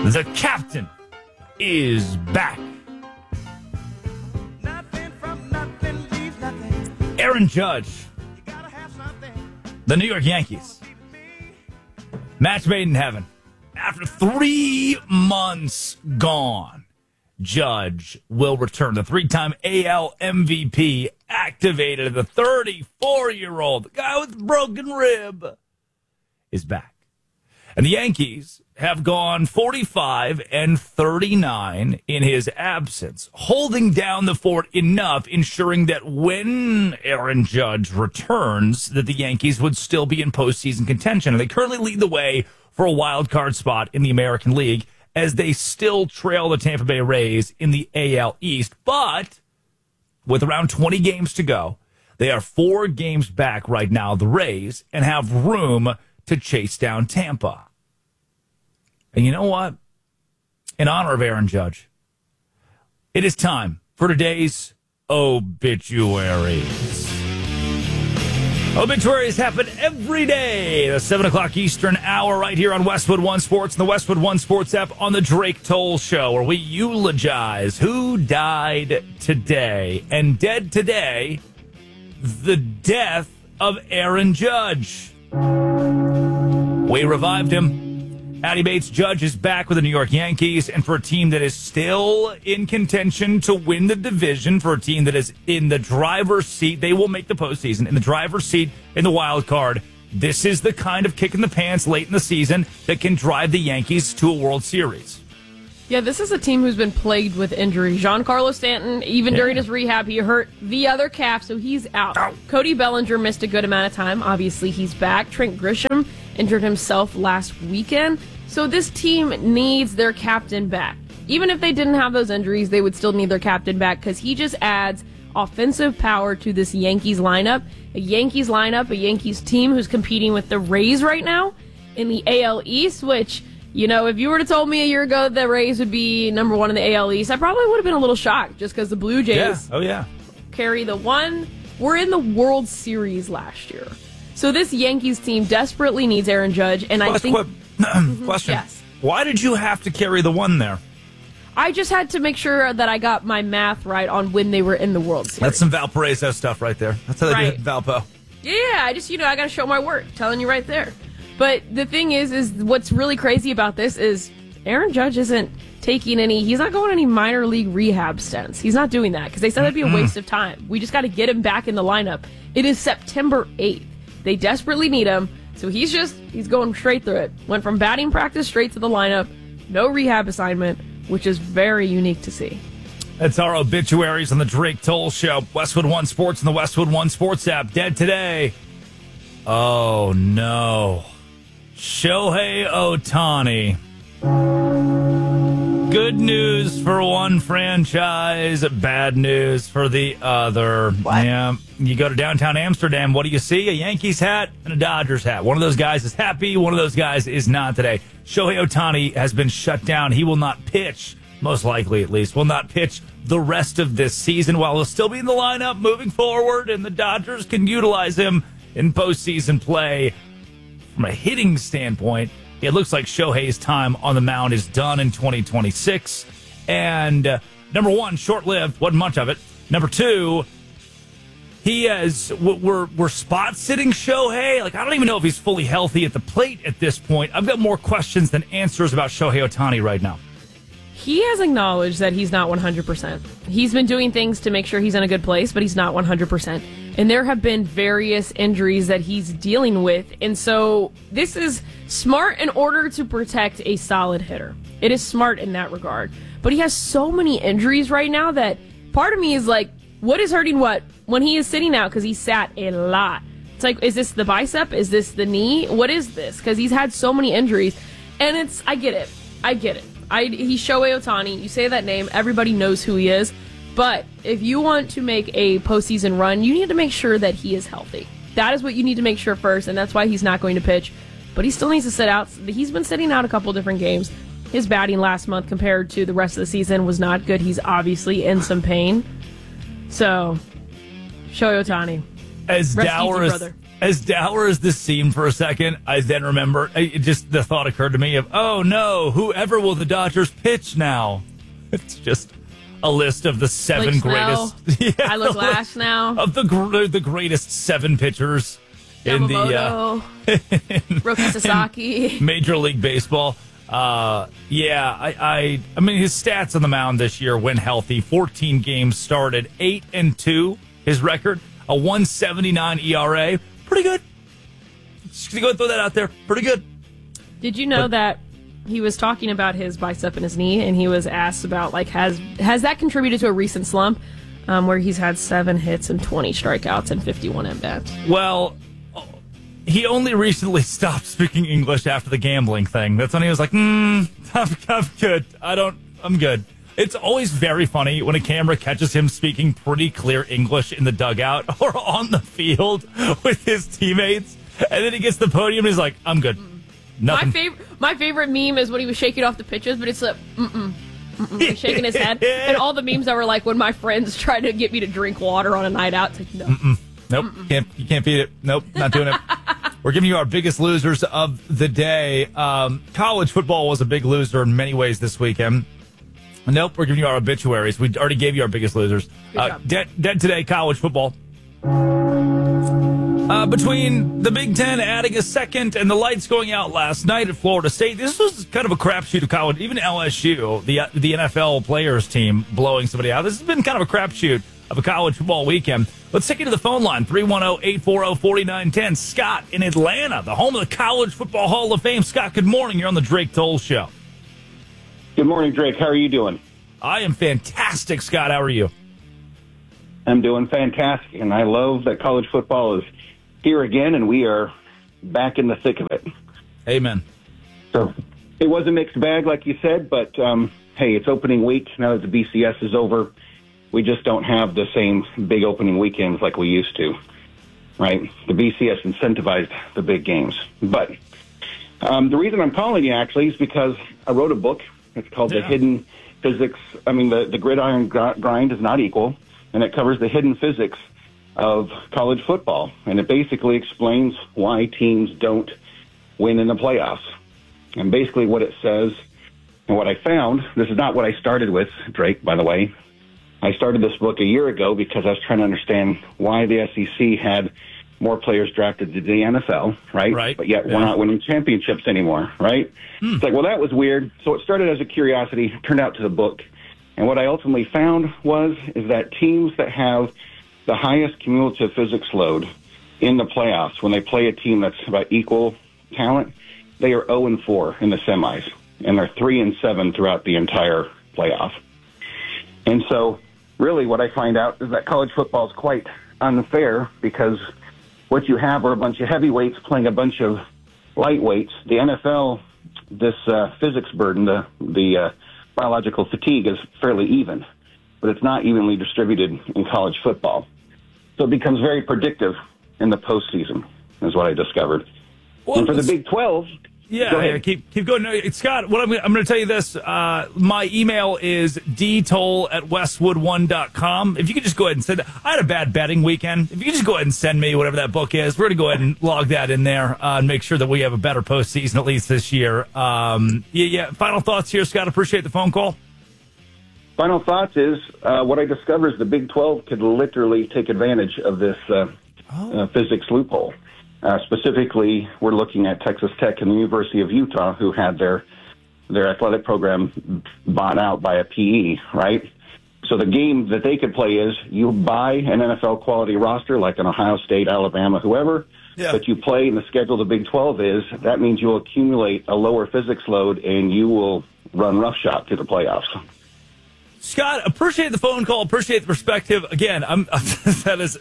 The captain is back. Aaron Judge, the New York Yankees. Match made in heaven. After 3 months gone, Judge will return. The 3-time AL MVP, activated. The 34-year-old, the guy with the broken rib, is back. And the Yankees have gone 45-39 in his absence, holding down the fort enough, ensuring that when Aaron Judge returns, that the Yankees would still be in postseason contention. And they currently lead the way for a wild card spot in the American League, as they still trail the Tampa Bay Rays in the AL East. But with around 20 games to go, they are 4 games back right now, the Rays, and have room to chase down Tampa. And you know what? In honor of Aaron Judge, it is time for today's obituaries. Obituaries happen every day, the 7 o'clock Eastern hour, right here on Westwood One Sports and the Westwood One Sports app on the Drake Toll Show, where we eulogize who died today. And dead today, the death of Aaron Judge. We revived him. Addy Bates Judge is back with the New York Yankees, and for a team that is still in contention to win the division, for a team that is in the driver's seat, they will make the postseason, in the driver's seat in the wild card. This is the kind of kick in the pants late in the season that can drive the Yankees to a World Series. Yeah, this is a team who's been plagued with injuries. Giancarlo Stanton, even during his rehab, he hurt the other calf, so he's out. Ow. Cody Bellinger missed a good amount of time. Obviously, he's back. Trent Grisham injured himself last weekend. So this team needs their captain back. Even if they didn't have those injuries, they would still need their captain back, because he just adds offensive power to this Yankees lineup. A Yankees team who's competing with the Rays right now in the AL East, which, you know, if you were to told me a year ago that the Rays would be number 1 in the AL East, I probably would have been a little shocked, just because the Blue Jays carry the one. We're in the World Series last year. So this Yankees team desperately needs Aaron Judge, and I think... Question. Yes. Why did you have to carry the one there? I just had to make sure that I got my math right on when they were in the World Series. That's some Valparaiso stuff right there. That's how they do it in Valpo. Yeah, I just, I got to show my work, telling you right there. But the thing is what's really crazy about this is Aaron Judge isn't taking he's not going any minor league rehab stints. He's not doing that, because they said that'd be a waste of time. We just got to get him back in the lineup. It is September 8th. They desperately need him. So he's going straight through it. Went from batting practice straight to the lineup. No rehab assignment, which is very unique to see. That's our obituaries on the Drake Toll Show. Westwood One Sports and the Westwood One Sports app. Dead today. Oh, no. Shohei Ohtani. Good news for one franchise, bad news for the other. What? Yeah, you go to downtown Amsterdam, what do you see? A Yankees hat and a Dodgers hat. One of those guys is happy, one of those guys is not today. Shohei Ohtani has been shut down. He will not pitch, most likely at least, will not pitch the rest of this season, while he'll still be in the lineup moving forward, and the Dodgers can utilize him in postseason play. From a hitting standpoint, it looks like Shohei's time on the mound is done in 2026. And number one, short-lived, wasn't much of it. Number two, we're spot-sitting Shohei. Like, I don't even know if he's fully healthy at the plate at this point. I've got more questions than answers about Shohei Ohtani right now. He has acknowledged that he's not 100%. He's been doing things to make sure he's in a good place, but he's not 100%. And there have been various injuries that he's dealing with. And so this is smart in order to protect a solid hitter. It is smart in that regard. But he has so many injuries right now that part of me is like, what is hurting what when he is sitting out? Because he sat a lot. It's like, is this the bicep? Is this the knee? What is this? Because he's had so many injuries. And I get it. He's Shohei Ohtani. You say that name, everybody knows who he is. But if you want to make a postseason run, you need to make sure that he is healthy. That is what you need to make sure first, and that's why he's not going to pitch. But he still needs to sit out. He's been sitting out a couple different games. His batting last month compared to the rest of the season was not good. He's obviously in some pain. So, Shohei Ohtani. As dour as this seemed for a second, I then remember, the thought occurred to me of, oh no, whoever will the Dodgers pitch now? It's just a list of the seven greatest. Tyler Glass now. Of the greatest 7 pitchers in Yamamoto, Roki Sasaki. Major League Baseball. I mean, his stats on the mound this year when healthy, 14 games started, 8-2, his record, a 1.79 ERA. Pretty good. Just going to go and throw that out there. Pretty good. Did you know that he was talking about his bicep and his knee, and he was asked about, like, has that contributed to a recent slump where he's had 7 hits and 20 strikeouts and 51 at-bats? Well, he only recently stopped speaking English after the gambling thing. That's when he was like, I'm good. I'm good. It's always very funny when a camera catches him speaking pretty clear English in the dugout or on the field with his teammates. And then he gets to the podium and he's like, I'm good. Nothing. My favorite meme is when he was shaking off the pitches, but it's like, he's shaking his head. And all the memes that were like when my friends tried to get me to drink water on a night out. It's like, no. Nope. You can't beat it. Nope. Not doing it. We're giving you our biggest losers of the day. College football was a big loser in many ways this weekend. Nope, we're giving you our obituaries. We already gave you our biggest losers. Dead today, college football. Between the Big Ten adding a second and the lights going out last night at Florida State, this was kind of a crapshoot of college. Even LSU, the NFL players team, blowing somebody out. This has been kind of a crapshoot of a college football weekend. Let's take you to the phone line, 310-840-4910. Scott in Atlanta, the home of the College Football Hall of Fame. Scott, good morning. You're on the Drake Toll Show. Good morning, Drake. How are you doing? I am fantastic, Scott. How are you? I'm doing fantastic, and I love that college football is here again, and we are back in the thick of it. Amen. So it was a mixed bag, like you said, but hey, it's opening week. Now that the BCS is over, we just don't have the same big opening weekends like we used to, right? The BCS incentivized the big games. But the reason I'm calling you, actually, is because I wrote a book. It's called The Hidden Physics. I mean, the gridiron grind is not equal, and it covers the hidden physics of college football. And it basically explains why teams don't win in the playoffs. And basically what it says and what I found, this is not what I started with, Drake, by the way. I started this book a year ago because I was trying to understand why the SEC had more players drafted to the NFL, right? But yet we're not winning championships anymore, right? It's like, well, that was weird. So it started as a curiosity, turned out to the book. And what I ultimately found is that teams that have the highest cumulative physics load in the playoffs, when they play a team that's about equal talent, they are 0-4 in the semis, and they're 3-7 throughout the entire playoff. And so really what I find out is that college football is quite unfair because what you have are a bunch of heavyweights playing a bunch of lightweights. The NFL, this physics burden, the biological fatigue is fairly even, but it's not evenly distributed in college football. So it becomes very predictive in the postseason, is what I discovered. Well, and for the Big 12... keep going. No, Scott, I'm going to tell you this. My email is dtoll@westwood1.com. If you could just go ahead and send it. I had a bad betting weekend. If you could just go ahead and send me whatever that book is, we're going to go ahead and log that in there and make sure that we have a better postseason at least this year. Final thoughts here, Scott. Appreciate the phone call. Final thoughts is what I discovered is the Big 12 could literally take advantage of this physics loophole. Specifically, we're looking at Texas Tech and the University of Utah, who had their athletic program bought out by a PE, right? So the game that they could play is you buy an NFL quality roster like an Ohio State, Alabama, whoever, but you play in the schedule the Big 12 is, that means you'll accumulate a lower physics load and you will run roughshod to the playoffs. Scott, appreciate the phone call, appreciate the perspective. Again, that is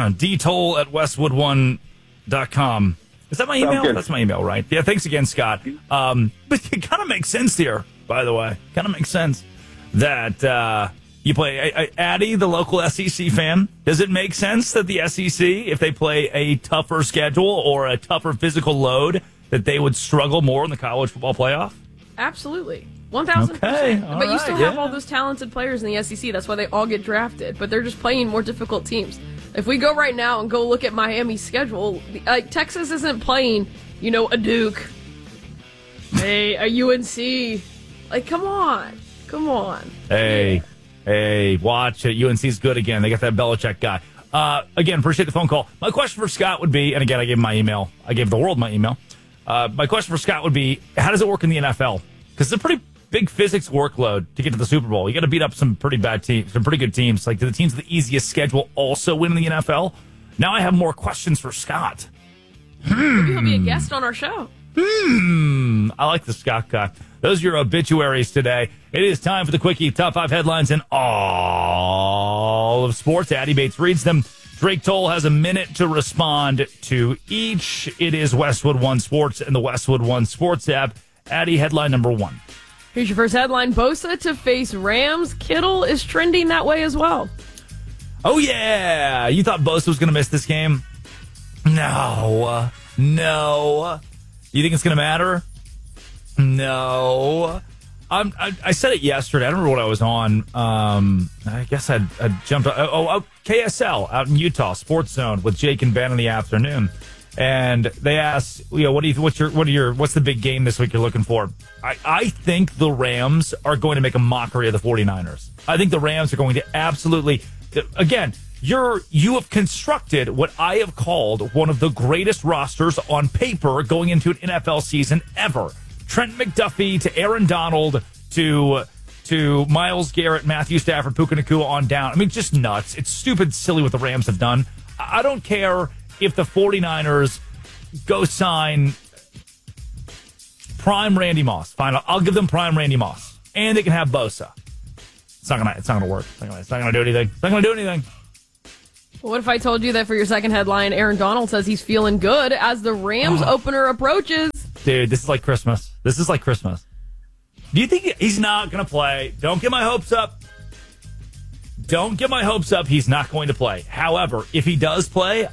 dtoll@westwood1.com. Is that my email? That's my email, right? Yeah, thanks again, Scott. But it kind of makes sense here, by the way. Kind of makes sense that you play Addie, the local SEC fan. Does it make sense that the SEC, if they play a tougher schedule or a tougher physical load, that they would struggle more in the college football playoff? Absolutely. 1,000%. Okay, but you still have all those talented players in the SEC. That's why they all get drafted. But they're just playing more difficult teams. If we go right now and go look at Miami's schedule, Texas isn't playing, a Duke, a UNC. Like, come on. Hey, watch it. UNC's good again. They got that Belichick guy. Again, appreciate the phone call. My question for Scott would be, and again, I gave him my email. I gave the world my email. My question for Scott would be, how does it work in the NFL? Because it's a pretty big physics workload to get to the Super Bowl. You got to beat up some pretty bad teams, some pretty good teams. Like, do the teams with the easiest schedule also win in the NFL? Now I have more questions for Scott. Maybe he'll be a guest on our show. I like the Scott guy. Those are your obituaries today. It is time for the Quickie. Top 5 headlines in all of sports. Addie Bates reads them. Drake Toll has a minute to respond to each. It is Westwood One Sports and the Westwood One Sports app. Addie, headline number 1. Here's your first headline. Bosa to face Rams. Kittle is trending that way as well. Oh, yeah. You thought Bosa was going to miss this game? No. You think it's going to matter? No. I said it yesterday. I don't remember what I was on. I guess I jumped on. KSL out in Utah, Sports Zone with Jake and Ben in the afternoon. And they asked, what's the big game this week you're looking for? I think the Rams are going to make a mockery of the 49ers. I think the Rams are going to absolutely, again, you have constructed what I have called one of the greatest rosters on paper going into an NFL season ever. Trent McDuffie to Aaron Donald to Myles Garrett, Matthew Stafford, Puka Nacua on down. I mean, just nuts. It's stupid, silly what the Rams have done. I don't care if the 49ers go sign prime Randy Moss. Fine, I'll give them prime Randy Moss. And they can have Bosa. It's not gonna work. It's not gonna do anything. What if I told you that for your second headline, Aaron Donald says he's feeling good as the Rams opener approaches? Dude, this is like Christmas. Do you think he's not going to play? Don't get my hopes up. He's not going to play. However, if he does play,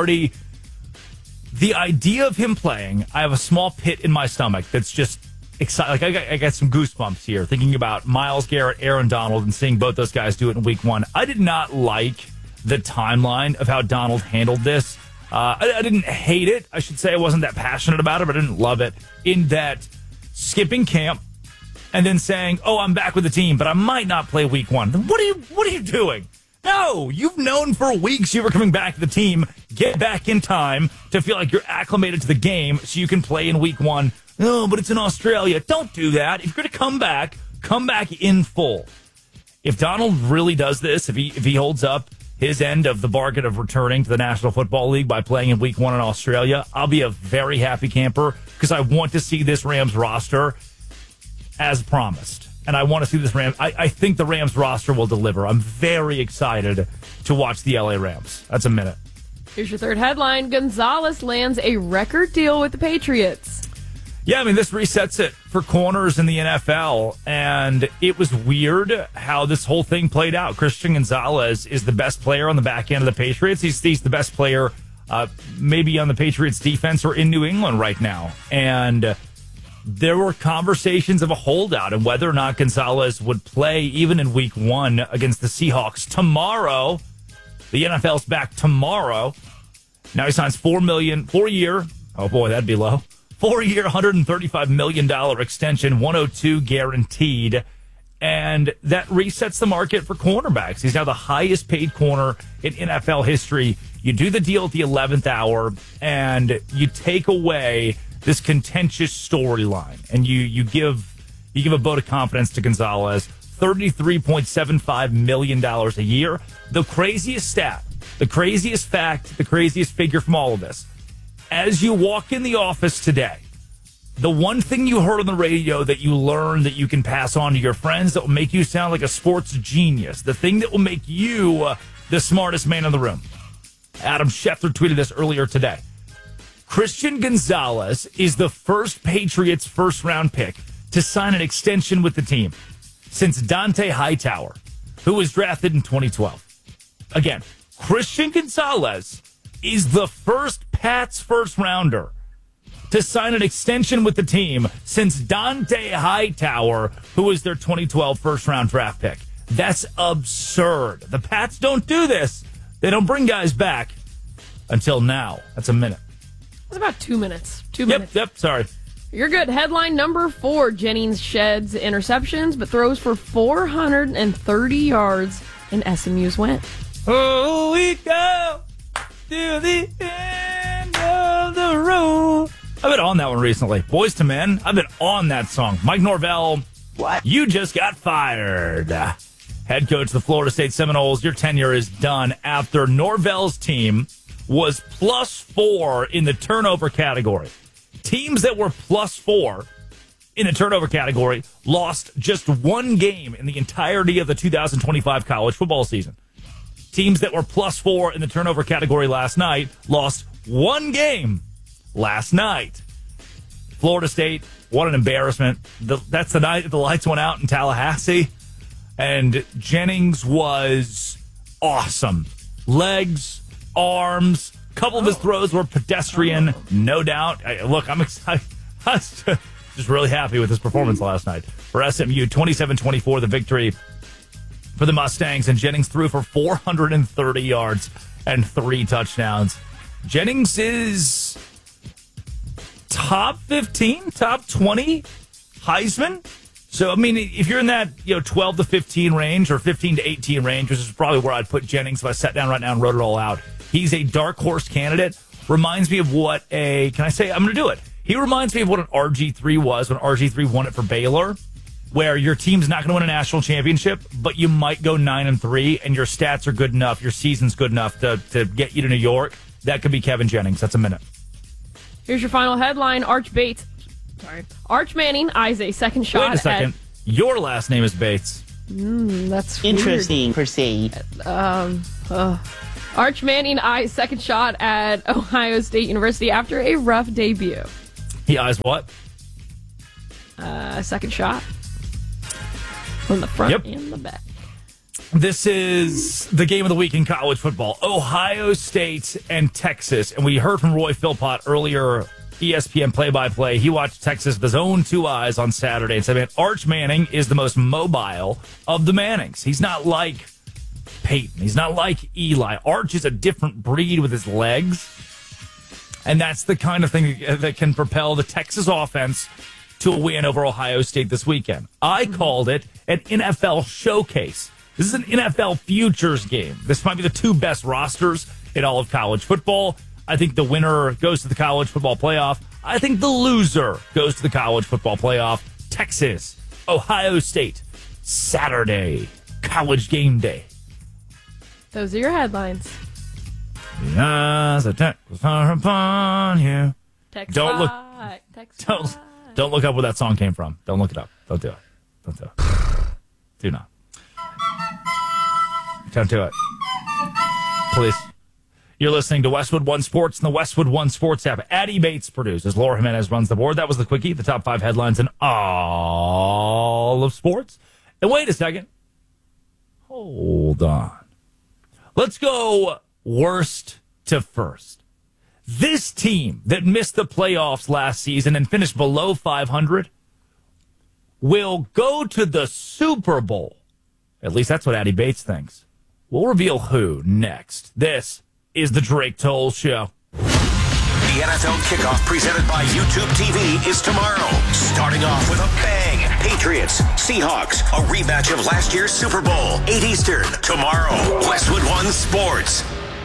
the idea of him playing, I have a small pit in my stomach that's just excited. Like I got some goosebumps here thinking about Myles Garrett, Aaron Donald, and seeing both those guys do it in week 1. I did not like the timeline of how Donald handled this. I didn't hate it. I should say I wasn't that passionate about it, but I didn't love it. In that skipping camp and then saying, "Oh, I'm back with the team, but I might not play week 1." What are you doing? No, you've known for weeks you were coming back to the team. Get back in time to feel like you're acclimated to the game so you can play in week 1. No, but it's in Australia. Don't do that. If you're going to come back in full. If Donald really does this, if he holds up his end of the bargain of returning to the National Football League by playing in week 1 in Australia, I'll be a very happy camper because I want to see this Rams roster as promised. And I want to see this Rams. I think the Rams roster will deliver. I'm very excited to watch the LA Rams. That's a minute. Here's your third headline. Gonzalez lands a record deal with the Patriots. Yeah, I mean, this resets it for corners in the NFL, and it was weird how this whole thing played out. Christian Gonzalez is the best player on the back end of the Patriots. He's the best player maybe on the Patriots defense or in New England right now. And there were conversations of a holdout and whether or not Gonzalez would play even in week 1 against the Seahawks tomorrow. The NFL's back tomorrow. Now he signs $4 year. Oh boy, that'd be low. 4-year, $135 million extension, 102 guaranteed. And that resets the market for cornerbacks. He's now the highest paid corner in NFL history. You do the deal at the 11th hour, and you take away this contentious storyline, and you give a vote of confidence to Gonzalez. $33.75 million a year. The craziest stat, the craziest fact, the craziest figure from all of this. As you walk in the office today, the one thing you heard on the radio that you learned that you can pass on to your friends that will make you sound like a sports genius, the thing that will make you the smartest man in the room. Adam Schefter tweeted this earlier today. Christian Gonzalez is the first Patriots first-round pick to sign an extension with the team since Dante Hightower, who was drafted in 2012. Again, Christian Gonzalez is the first Pats first-rounder to sign an extension with the team since Dante Hightower, who was their 2012 first-round draft pick. That's absurd. The Pats don't do this. They don't bring guys back until now. That's a minute. It's about 2 minutes. 2 minutes. Yep, sorry. You're good. Headline number 4. Jennings sheds interceptions, but throws for 430 yards in SMU's win. Oh, we go to the end of the road. I've been on that one recently. Boys to Men, I've been on that song. Mike Norvell, what? You just got fired. Head coach of the Florida State Seminoles, your tenure is done after Norvell's team was +4 in the turnover category. Teams that were +4 in the turnover category lost just one game in the entirety of the 2025 college football season. Teams that were +4 in the turnover category last night lost one game last night. Florida State, what an embarrassment. That's the night the lights went out in Tallahassee, and Jennings was awesome. Legs, arms, a couple of his throws were pedestrian, no doubt. Look, I'm excited. I was just really happy with his performance last night. For SMU, 27-24, the victory for the Mustangs, and Jennings threw for 430 yards and 3 touchdowns. Jennings is top 15, top 20 Heisman. So, I mean, if you're in that 12 to 15 range or 15 to 18 range, which is probably where I'd put Jennings if I sat down right now and wrote it all out, he's a dark horse candidate. Reminds me of what I'm going to do it. He reminds me of what an RG3 was when RG3 won it for Baylor, where your team's not going to win a national championship, but you might go 9-3, and your stats are good enough, your season's good enough to get you to New York. That could be Kevin Jennings. That's a minute. Here's your final headline. Arch Manning eyes a second shot. Wait a second. Your last name is Bates. That's interesting. Weird. Proceed. Arch Manning eyes second shot at Ohio State University after a rough debut. He eyes what? Second shot. From the front and the back. This is the game of the week in college football. Ohio State and Texas. And we heard from Roy Philpott earlier, ESPN play-by-play. He watched Texas with his own 2 eyes on Saturday and said, man, Arch Manning is the most mobile of the Mannings. He's not like Peyton. He's not like Eli. Arch is a different breed with his legs. And that's the kind of thing that can propel the Texas offense to a win over Ohio State this weekend. I called it an NFL showcase. This is an NFL futures game. This might be the 2 best rosters in all of college football. I think the winner goes to the college football playoff. I think the loser goes to the college football playoff. Texas, Ohio State, Saturday, college game day. Those are your headlines. The eyes of Texas are upon you. Don't look up where that song came from. Don't look it up. Don't do it. Do not. Don't do it. Please. You're listening to Westwood One Sports and the Westwood One Sports app. Addie Bates produces. Laura Jimenez runs the board. That was the quickie, the top 5 headlines in all of sports. And wait a second. Hold on. Let's go worst to first. This team that missed the playoffs last season and finished below 500 will go to the Super Bowl. At least that's what Addie Bates thinks. We'll reveal who next. This is the Drake Toll Show. The NFL kickoff presented by YouTube TV is tomorrow. Starting off with a bang. Patriots, Seahawks, a rematch of last year's Super Bowl. 8 Eastern, tomorrow. Westwood One Sports.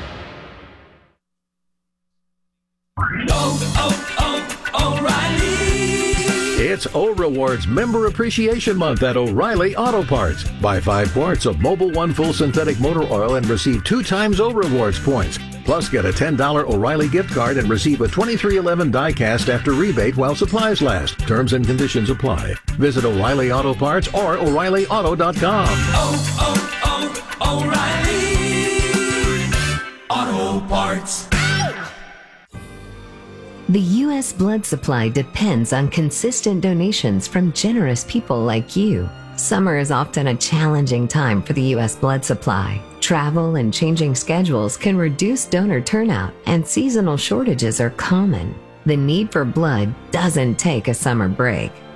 O'Reilly. It's O-Rewards Member Appreciation Month at O'Reilly Auto Parts. Buy 5 quarts of Mobil 1 full synthetic motor oil and receive 2 times O-Rewards points. Plus, get a $10 O'Reilly gift card and receive a 2311 die-cast after rebate while supplies last. Terms and conditions apply. Visit O'Reilly Auto Parts or O'ReillyAuto.com. O'Reilly Auto Parts. The U.S. blood supply depends on consistent donations from generous people like you. Summer is often a challenging time for the U.S. blood supply. Travel and changing schedules can reduce donor turnout, and seasonal shortages are common. The need for blood doesn't take a summer break.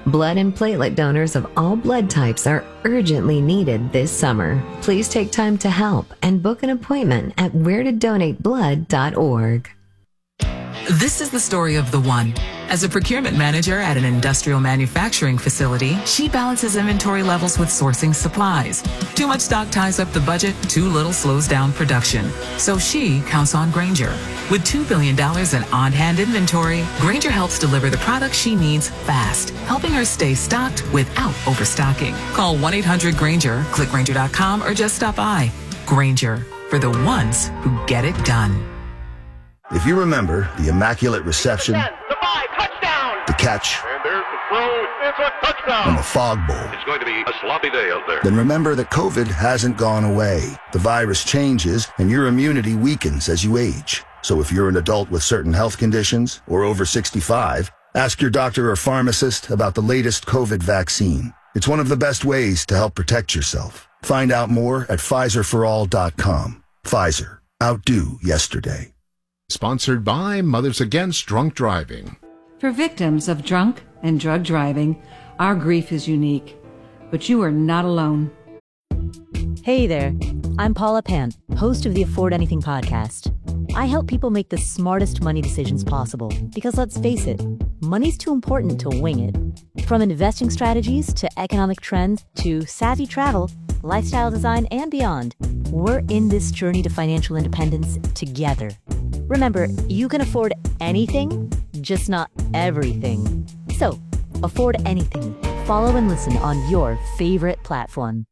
Blood and platelet donors of all blood types are urgently needed this summer. Please take time to help and book an appointment at wheretodonateblood.org. This is the story of the one. As a procurement manager at an industrial manufacturing facility, she balances inventory levels with sourcing supplies. Too much stock ties up the budget, too little slows down production. So she counts on Grainger. With $2 billion in on-hand inventory, Grainger helps deliver the products she needs fast, helping her stay stocked without overstocking. Call 1-800-GRAINGER, click Grainger.com, or just stop by. Grainger, for the ones who get it done. If you remember the immaculate reception, the catch, and there's the throw, it's a touchdown, and the fog bowl, it's going to be a sloppy day out there. Then remember that COVID hasn't gone away. The virus changes, and your immunity weakens as you age. So if you're an adult with certain health conditions or over 65, ask your doctor or pharmacist about the latest COVID vaccine. It's one of the best ways to help protect yourself. Find out more at PfizerForAll.com. Pfizer. Outdo yesterday. Sponsored by Mothers Against Drunk Driving. For victims of drunk and drug driving, our grief is unique, but you are not alone. Hey there, I'm Paula Pan, host of the Afford Anything podcast. I help people make the smartest money decisions possible because let's face it, money's too important to wing it. From investing strategies to economic trends to savvy travel, lifestyle design, and beyond, we're in this journey to financial independence together. Remember, you can afford anything, just not everything. So, afford anything. Follow and listen on your favorite platform.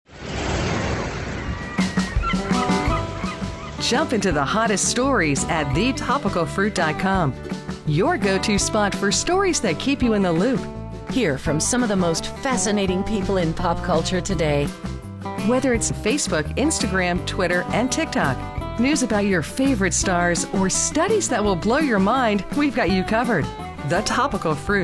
Jump into the hottest stories at thetopicalfruit.com. Your go-to spot for stories that keep you in the loop. Hear from some of the most fascinating people in pop culture today. Whether it's Facebook, Instagram, Twitter, and TikTok, news about your favorite stars, or studies that will blow your mind, we've got you covered. The Topical Fruit.